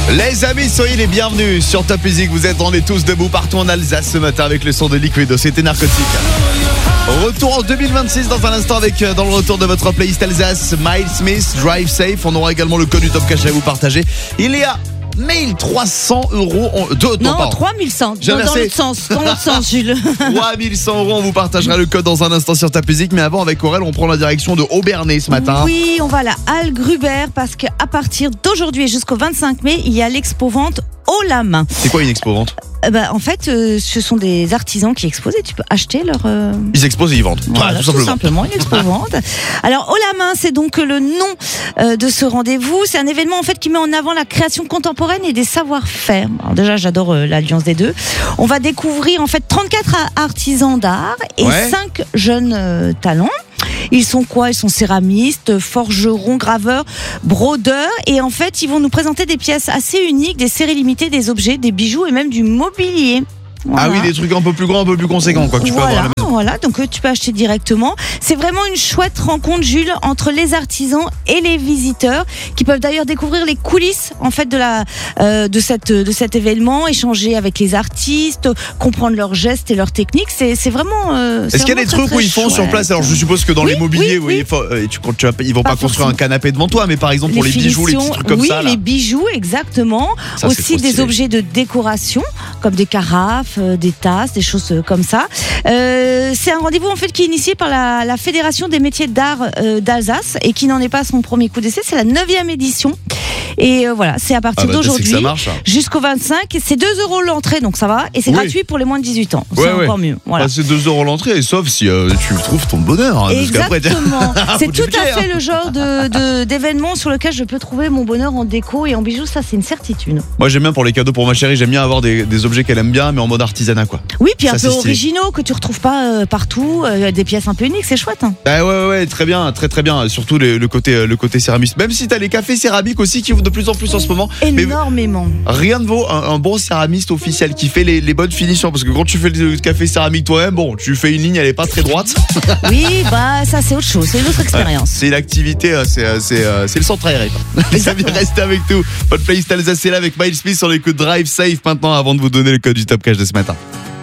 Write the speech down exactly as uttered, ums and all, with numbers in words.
Les amis, soyez les bienvenus sur Top Music. Vous êtes, on est tous debout partout en Alsace ce matin avec le son de Liquido. C'était Narcotique. Retour en deux mille vingt-six dans un instant avec, dans le retour de votre playlist Alsace, Miles Smith, Drive Safe. On aura également le code du Top Cash à vous partager. Il y a mille trois cents euros. En, deux, non, non trois mille cent. J'ai Dans, dans versé- l'autre sens, dans l'autre sens, Jules. trois mille cent euros. On vous partagera le code dans un instant sur Top Music. Mais avant, avec Aurel, on prend la direction de Aubernais ce matin. Oui, on va à la Halle Gruber parce qu'à partir d'aujourd'hui et jusqu'au vingt-cinq mai, il y a l'expo-vente haut la main. C'est quoi une expo-vente? Euh, bah, en fait, euh, ce sont des artisans qui exposent et tu peux acheter leur... euh, Ils exposent et ils vendent. Voilà, Ouais, tout tout simplement. simplement, une expo-vente. Alors, haut la main, c'est donc le nom euh, de ce rendez-vous. C'est un événement en fait qui met en avant la création contemporaine et des savoir-faire. Alors déjà, j'adore euh, l'alliance des deux. On va découvrir en fait trente-quatre artisans d'art et Ouais. cinq jeunes euh, talents. Ils sont quoi? Ils sont céramistes, forgerons, graveurs, brodeurs. Et en fait, ils vont nous présenter des pièces assez uniques, des séries limitées, des objets, des bijoux et même du mobilier. Ah Voilà. oui, des trucs un peu plus grands, un peu plus conséquents, quoi, que tu peux voilà, avoir à la maison. voilà, donc euh, tu peux acheter directement. C'est vraiment une chouette rencontre, Jules, entre les artisans et les visiteurs, qui peuvent d'ailleurs découvrir les coulisses en fait de la euh, de cette de cet événement, échanger avec les artistes, comprendre leurs gestes et leurs techniques. C'est c'est vraiment. Euh, c'est Est-ce qu'il y a des vraiment trucs très, où ils font très sur place? Alors je suppose que dans Oui, l'immobilier, oui, oui, oui. il faut, euh, tu, quand tu vas, ils vont pas, Pas construire un forcément. canapé devant toi, mais par exemple pour les, bijoux, les petits trucs comme oui, ça. Là. les bijoux, exactement. Ça, c'est Aussi trop des stylé. objets de décoration, comme des carafes, euh, des tasses, des choses euh, comme ça. Euh, c'est un rendez-vous en fait qui est initié par la, la Fédération des métiers d'art euh, d'Alsace et qui n'en est pas à son premier coup d'essai. C'est la neuvième édition. Et euh, voilà, c'est à partir Ah bah, c'est que d'aujourd'hui ça marche. hein. jusqu'au vingt-cinq. C'est deux euros l'entrée, donc ça va. Et c'est Oui. gratuit pour les moins de dix-huit ans. C'est Ouais, ouais. encore mieux. Voilà. Bah, c'est deux euros l'entrée, sauf si euh, tu trouves ton bonheur. hein, parce qu'après, Exactement. C'est Faut tout du à budget, fait hein. le genre de, de- d'événement sur lequel je peux trouver mon bonheur en déco et en bijoux. Ça, c'est une certitude. Moi j'aime bien pour les cadeaux pour ma chérie, j'aime bien avoir des, des objets qu'elle aime bien, mais en mode artisanat quoi. Oui, puis Ça, un c'est peu stylé. originaux que tu retrouves pas euh, partout, euh, des pièces un peu uniques, c'est chouette. Hein. Ah ouais, ouais, ouais, très bien, très très bien. Surtout le, le côté, euh, le côté céramiste. Même si t'as les cafés céramiques aussi qui ouvrent de plus en plus en ce moment. Mais Énormément. rien ne vaut un, un bon céramiste officiel qui fait les, les bonnes finitions. Parce que quand tu fais le café céramique toi-même, bon, tu fais une ligne, elle est pas très droite. Oui, bah ça c'est autre chose, c'est une autre expérience. C'est l'activité, euh, c'est, euh, c'est, euh, c'est le centre aéré. Les amis, restez avec nous. Votre playlist Alsace est là avec Miles Smith sur les coups de Drive Safe maintenant avant de vous donner le code du Top Cash de ce matin.